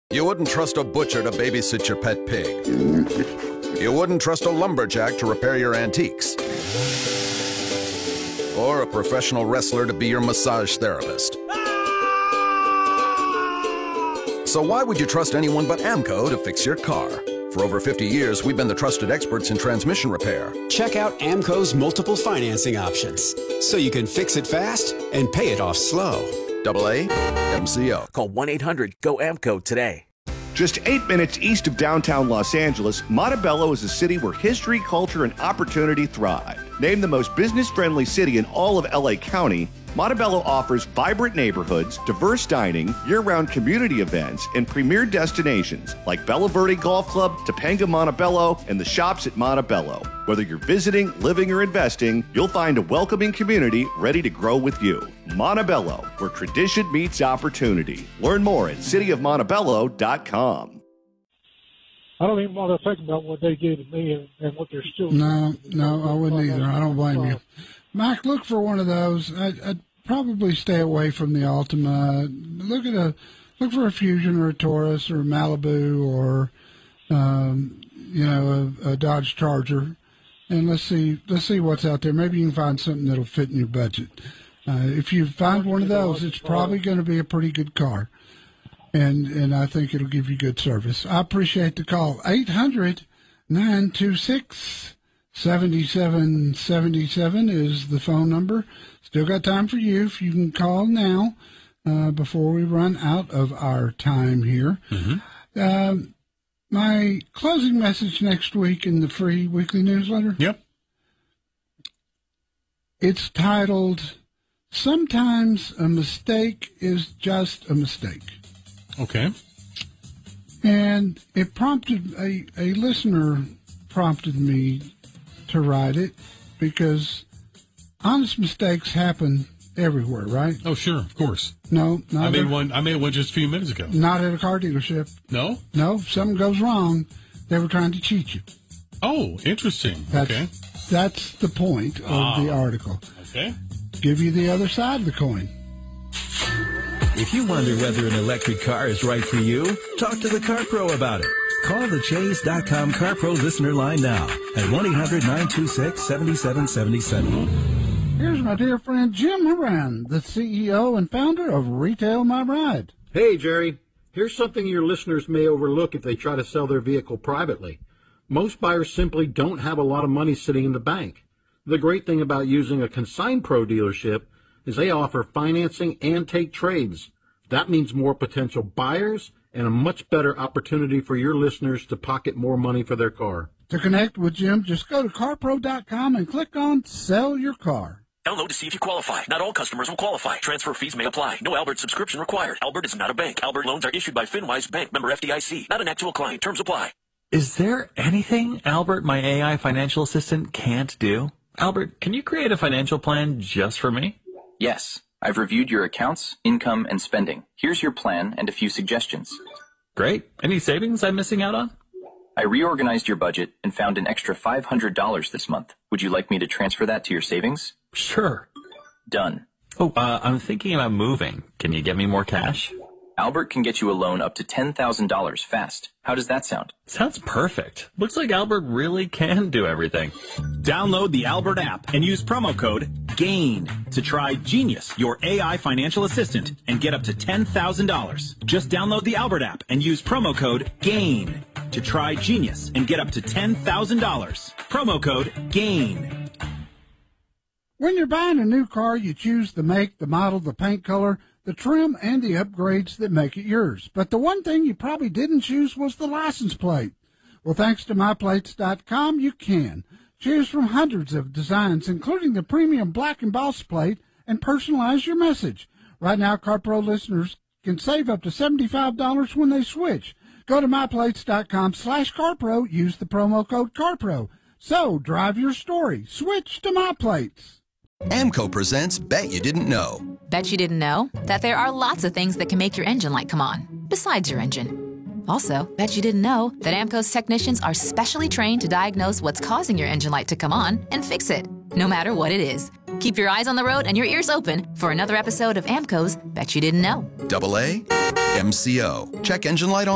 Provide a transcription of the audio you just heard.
You wouldn't trust a butcher to babysit your pet pig. You wouldn't trust a lumberjack to repair your antiques. Or a professional wrestler to be your massage therapist. So why would you trust anyone but AMCO to fix your car? For over 50 years, we've been the trusted experts in transmission repair. Check out AMCO's multiple financing options, so you can fix it fast and pay it off slow. AA MCO. Call 1-800-GO-AMCO today. Just 8 minutes east of downtown Los Angeles, Montebello is a city where history, culture, and opportunity thrive. Named the most business-friendly city in all of LA County, Montebello offers vibrant neighborhoods, diverse dining, year-round community events, and premier destinations like Bella Verde Golf Club, Topanga Montebello, and the shops at Montebello. Whether you're visiting, living, or investing, you'll find a welcoming community ready to grow with you. Montebello, where tradition meets opportunity. Learn more at cityofmontebello.com. I don't even want to think about what they did to me and what they're still doing. No, I wouldn't either. I don't blame you. Mike, look for one of those. I'd probably stay away from the Altima. Look for a Fusion or a Taurus or a Malibu or a Dodge Charger, and let's see what's out there. Maybe you can find something that'll fit in your budget. If you find one of those, it's probably going to be a pretty good car, and I think it'll give you good service. I appreciate the call. 800-926-7777 is the phone number. Still got time for you if you can call now before we run out of our time here. Mm-hmm. My closing message next week in the free weekly newsletter. Yep. It's titled, "Sometimes a Mistake is Just a Mistake." Okay. And it prompted, a listener prompted me to write it because honest mistakes happen everywhere, right? Oh, sure, of course. No, I made one just a few minutes ago. Not at a car dealership. No? No, if something goes wrong, they were trying to cheat you. Oh, interesting. Okay. That's the point of the article. Okay. Give you the other side of the coin. If you wonder whether an electric car is right for you, talk to the Car Pro about it. Call the Chase.com Car Pro listener line now at 1-800-926-7777. Here's my dear friend Jim Horan, the CEO and founder of Retail My Ride. Hey, Jerry. Here's something your listeners may overlook if they try to sell their vehicle privately. Most buyers simply don't have a lot of money sitting in the bank. The great thing about using a Consign Pro dealership is they offer financing and take trades. That means more potential buyers and a much better opportunity for your listeners to pocket more money for their car. To connect with Jim, just go to carpro.com and click on Sell Your Car. Download to see if you qualify. Not all customers will qualify. Transfer fees may apply. No Albert subscription required. Albert is not a bank. Albert loans are issued by FinWise Bank, member FDIC. Not an actual client. Terms apply. Is there anything Albert, my AI financial assistant, can't do? Albert, can you create a financial plan just for me? Yes. I've reviewed your accounts, income, and spending. Here's your plan and a few suggestions. Great. Any savings I'm missing out on? I reorganized your budget and found an extra $500 this month. Would you like me to transfer that to your savings? Sure. Done. Oh, I'm thinking about moving. Can you get me more cash? Albert can get you a loan up to $10,000 fast. How does that sound? Sounds perfect. Looks like Albert really can do everything. Download the Albert app and use promo code GAIN to try Genius, your AI financial assistant, and get up to $10,000. Just download the Albert app and use promo code GAIN to try Genius and get up to $10,000. Promo code GAIN. When you're buying a new car, you choose the make, the model, the paint color, the trim, and the upgrades that make it yours. But the one thing you probably didn't choose was the license plate. Well, thanks to MyPlates.com, you can. Choose from hundreds of designs, including the premium black embossed plate, and personalize your message. Right now, CarPro listeners can save up to $75 when they switch. Go to MyPlates.com/CarPro. Use the promo code CarPro. So, drive your story. Switch to MyPlates. AMCO presents Bet You Didn't Know. Bet you didn't know that there are lots of things that can make your engine light come on, besides your engine. Also, bet you didn't know that AMCO's technicians are specially trained to diagnose what's causing your engine light to come on and fix it, no matter what it is. Keep your eyes on the road and your ears open for another episode of AMCO's Bet You Didn't Know. AA MCO. Check engine light on.